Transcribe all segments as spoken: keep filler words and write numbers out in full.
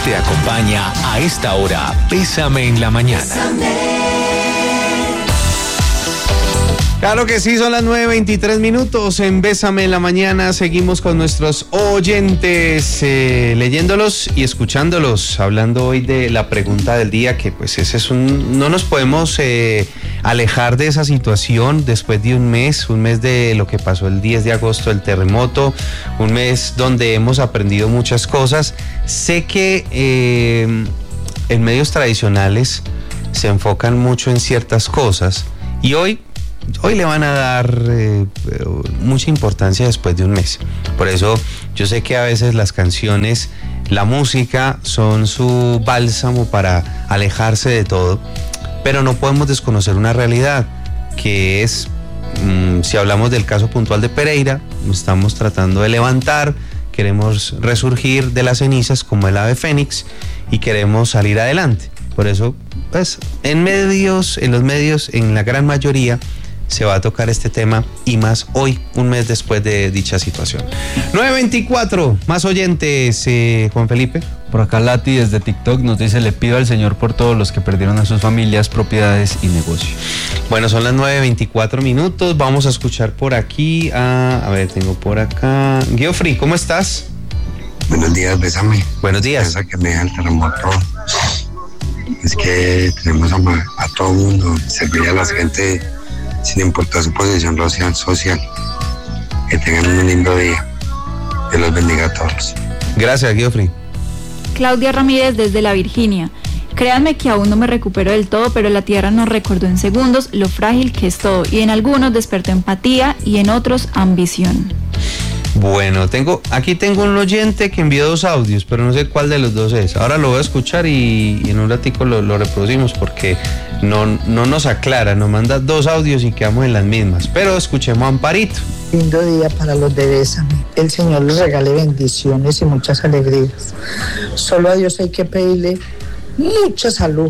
te acompaña a esta hora. Bésame en la mañana. Bésame. Claro que sí, son las nueve veintitrés minutos en Bésame en la mañana. Seguimos con nuestros oyentes, eh, leyéndolos y escuchándolos, hablando hoy de la pregunta del día, que pues ese es un... No nos podemos eh, alejar de esa situación después de un mes, un mes de lo que pasó el diez de agosto, el terremoto, un mes donde hemos aprendido muchas cosas. Sé que eh, en medios tradicionales se enfocan mucho en ciertas cosas y hoy... Hoy le van a dar eh, mucha importancia después de un mes. Por eso yo sé que a veces las canciones, la música son su bálsamo para alejarse de todo, pero no podemos desconocer una realidad que es, mmm, si hablamos del caso puntual de Pereira, estamos tratando de levantar, queremos resurgir de las cenizas como el ave fénix y queremos salir adelante. Por eso, pues, en medios, en los medios, en la gran mayoría, se va a tocar este tema y más hoy, un mes después de dicha situación. nueve veinticuatro, más oyentes, eh, Juan Felipe. Por acá Lati desde TikTok nos dice: le pido al Señor por todos los que perdieron a sus familias, propiedades y negocios. Bueno, son las nueve veinticuatro minutos, vamos a escuchar por aquí a, a ver, tengo por acá, Geoffrey, ¿cómo estás? Buenos días, bésame. Buenos días. Esa que me deja el terremoto es que tenemos a, a todo el mundo, servir a la gente sin importar su posición social. Que tengan un lindo día. Dios los bendiga a todos. Gracias, Geoffrey. Claudia Ramírez desde La Virginia. Créanme que aún no me recupero del todo, pero la tierra nos recordó en segundos lo frágil que es todo, y en algunos despertó empatía y en otros ambición. Bueno, tengo aquí tengo un oyente que envió dos audios, pero no sé cuál de los dos es. Ahora lo voy a escuchar y, y en un ratico lo, lo reproducimos porque no, no nos aclara, nos manda dos audios y quedamos en las mismas. Pero escuchemos a Amparito. Lindo día para los de Bésame. El Señor les regale bendiciones y muchas alegrías. Solo a Dios hay que pedirle mucha salud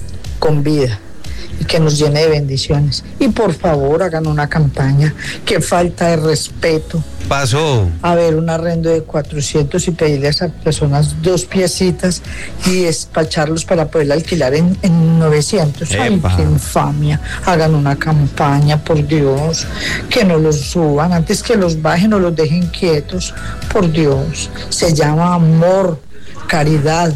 con vida y que nos llene de bendiciones. Y por favor hagan una campaña. Qué falta de respeto. Pasó. A ver, un arrendo de cuatrocientos y pedirle a esas personas dos piecitas y despacharlos para poder alquilar en, en novecientos. Epa. Ay, qué infamia. Hagan una campaña, por Dios. Que no los suban, antes que los bajen o los dejen quietos. Por Dios. Se llama amor, caridad.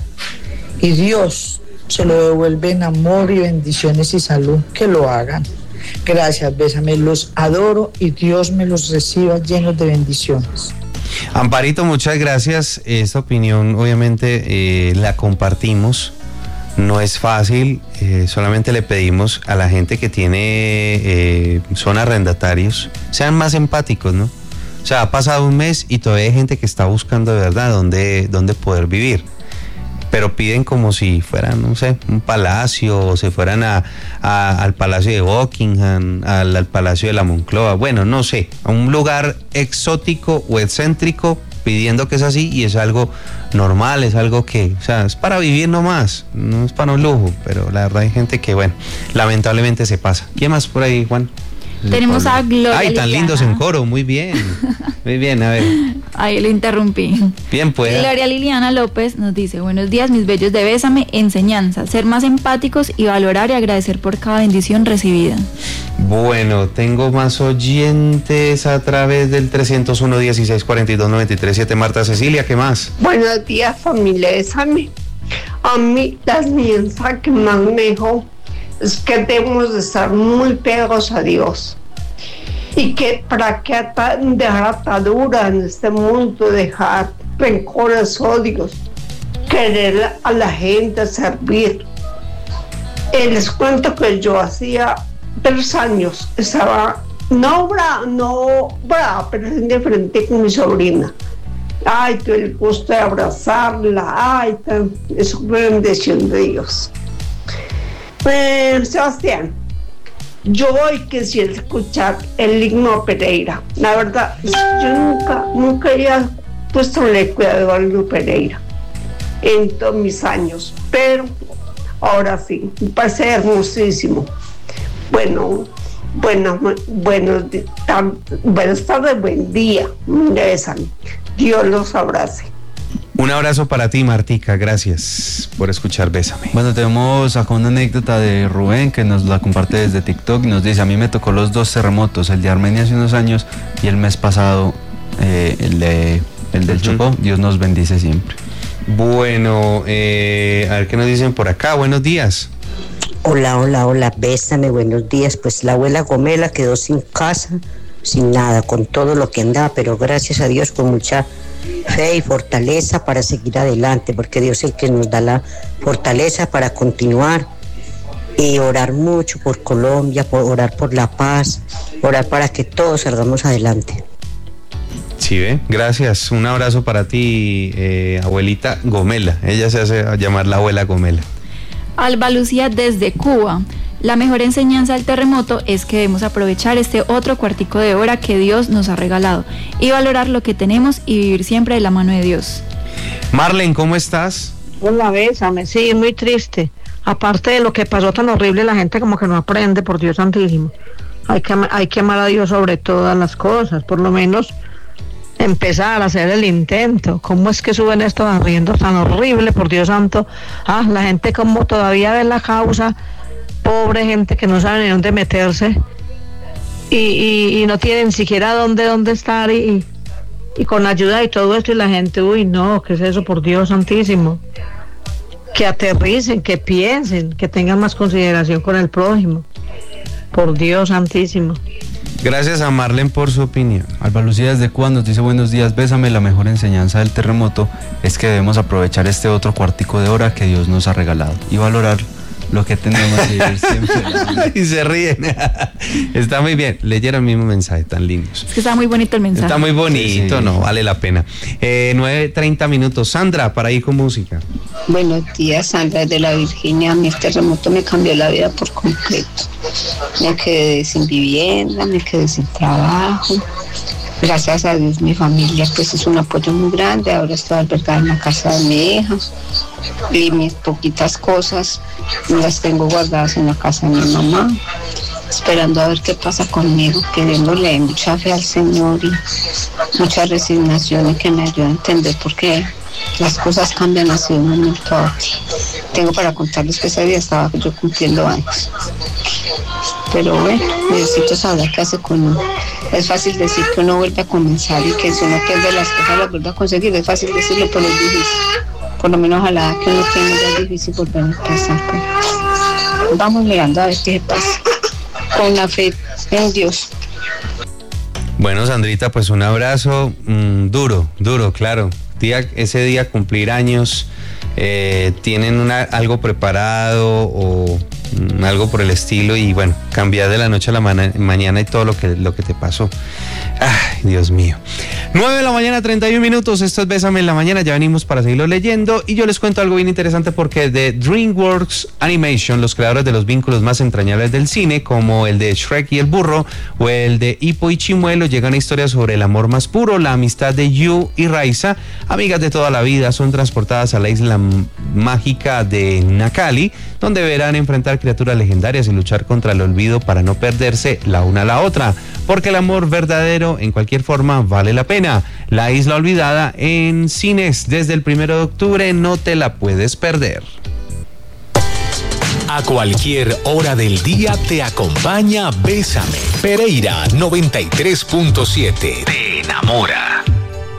Y Dios se lo devuelve en amor y bendiciones y salud. Que lo hagan. Gracias, bésame, los adoro y Dios me los reciba llenos de bendiciones. Amparito, muchas gracias. Esta opinión obviamente eh, la compartimos. No es fácil, eh, solamente le pedimos a la gente que tiene, eh, son arrendatarios, sean más empáticos, ¿no? O sea, ha pasado un mes y todavía hay gente que está buscando de verdad dónde, dónde poder vivir. Pero piden como si fueran, no sé, un palacio, o se fueran a, a, al Palacio de Buckingham, al, al Palacio de la Moncloa, bueno, no sé, a un lugar exótico o excéntrico, pidiendo que es así, y es algo normal, es algo que, o sea, es para vivir nomás, no es para un lujo, pero la verdad hay gente que, bueno, lamentablemente se pasa. ¿Quién más por ahí, Juan? Tenemos a Gloria. Ay, tan lindos en coro, muy bien. Muy bien, a ver. Ahí lo interrumpí. Bien, pues. Gloria Liliana López nos dice: buenos días, mis bellos de Bésame, enseñanza, ser más empáticos y valorar y agradecer por cada bendición recibida. Bueno, tengo más oyentes a través del trescientos uno, dieciséis, cuarenta y dos, noventa y tres, siete. Marta Cecilia, ¿qué más? Buenos días, familia Bésame. A mí la enseñanza que más me dejó es que debemos de estar muy pegados a Dios y que para qué ata- dejar atadura en este mundo, dejar rencores, odios, querer a la gente, servir. Eh, les cuento que yo hacía tres años estaba no brava, no brava, pero indiferente con mi sobrina. Ay, tuve el gusto de abrazarla, ay, tan, es una bendición de Dios. Eh, Sebastián, yo hoy quisiera escuchar el himno a Pereira. La verdad, yo nunca, nunca había puesto le cuidado al himno Pereira en todos mis años, pero ahora sí, me parece hermosísimo. Bueno, bueno, bueno, buenas tardes, buen día. Dios los abrace. Un Un abrazo para ti, Martica, gracias por escuchar Bésame. Bueno, tenemos acá una anécdota de Rubén que nos la comparte desde TikTok y nos dice: a mí me tocó los dos terremotos, el de Armenia hace unos años y el mes pasado eh, el, de, el del Chocó. Uh-huh. Dios nos bendice siempre. Bueno, eh, a ver qué nos dicen por acá. Buenos días. Hola, hola, hola, Bésame, buenos días. Pues la abuela Gomela quedó sin casa, sin nada, con todo lo que andaba, pero gracias a Dios con mucha fe y fortaleza para seguir adelante, porque Dios es el que nos da la fortaleza para continuar y orar mucho por Colombia, por orar por la paz, orar para que todos salgamos adelante. Sí, ¿ve? Gracias. Un abrazo para ti, eh, abuelita Gomela. Ella se hace llamar la abuela Gomela. Alba Lucía desde Cuba. La mejor enseñanza del terremoto es que debemos aprovechar este otro cuartico de hora que Dios nos ha regalado y valorar lo que tenemos y vivir siempre de la mano de Dios. Marlene, ¿cómo estás? Hola, Bésame, sí, muy triste. Aparte de lo que pasó tan horrible, la gente como que no aprende, por Dios santísimo. Hay que, hay que amar a Dios sobre todas las cosas, por lo menos empezar a hacer el intento. ¿Cómo es que suben estos arriendos tan horrible, por Dios santo? Ah, la gente como todavía ve la causa, pobre gente que no sabe ni dónde meterse y, y, y no tienen siquiera dónde, dónde estar y, y con ayuda y todo esto y la gente, uy no, ¿qué es eso, por Dios santísimo? Que aterricen, que piensen, que tengan más consideración con el prójimo, por Dios santísimo. Gracias a Marlene por su opinión. Alba Lucía desde Cuba nos dice: buenos días, Bésame, la mejor enseñanza del terremoto es que debemos aprovechar este otro cuartico de hora que Dios nos ha regalado y valorar lo que tenemos y vivir siempre. Y se ríen. Está muy bien. Leyeron el mismo mensaje, tan lindos. Es que está muy bonito el mensaje. Está muy bonito, sí, sí. No, vale la pena. Eh, nueve treinta minutos. Sandra, para ir con música. Buenos días, Sandra de la Virginia. A mí este terremoto me cambió la vida por completo. Me quedé sin vivienda, me quedé sin trabajo. Gracias a Dios mi familia pues es un apoyo muy grande. Ahora estoy albergada en la casa de mi hija y mis poquitas cosas las tengo guardadas en la casa de mi mamá, esperando a ver qué pasa conmigo, pidiéndole mucha fe al Señor y mucha resignación y que me ayude a entender por qué las cosas cambian así de un momento a otro. Tengo para contarles que ese día estaba yo cumpliendo años. Pero bueno, necesito saber qué hace con uno. Es fácil decir que uno vuelve a comenzar y que si uno pierde las cosas las vuelve a conseguir. Es fácil decirlo, pero es difícil. Por lo menos ojalá que uno tenga ya es difícil volver a empezar. Pero vamos mirando a ver qué pasa. Con la fe en Dios. Bueno, Sandrita, pues un abrazo mmm, duro, duro, claro. Día, ese día cumplir años, eh, tienen una, algo preparado o mmm, algo por el estilo y bueno, cambiar de la noche a la ma- mañana y todo lo que, lo que te pasó. Ay, Dios mío. nueve de la mañana, treinta y un minutos. Esto es Bésame en la mañana. Ya venimos para seguirlo leyendo. Y yo les cuento algo bien interesante porque de DreamWorks Animation, los creadores de los vínculos más entrañables del cine, como el de Shrek y el burro o el de Hippo y Chimuelo, llega una historia sobre el amor más puro, la amistad de Yu y Raisa, amigas de toda la vida, son transportadas a la isla m- mágica de Nakali, donde verán enfrentar criaturas legendarias y luchar contra el olvido para no perderse la una a la otra. Porque el amor verdadero en cualquier forma vale la pena. La Isla Olvidada en cines desde el primero de octubre, no te la puedes perder. A cualquier hora del día te acompaña Bésame. Pereira noventa y tres punto siete. Te enamora.